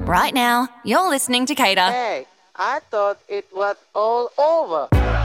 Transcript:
Right now, you're listening to Cater. Hey, I thought it was all over.